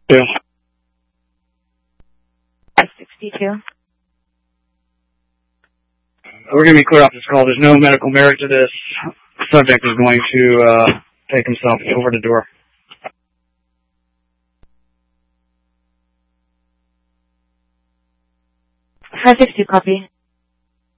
Yeah. 62. We're going to be clear off this call. There's no medical merit to this. Subject is going to take himself over the door. 562, copy.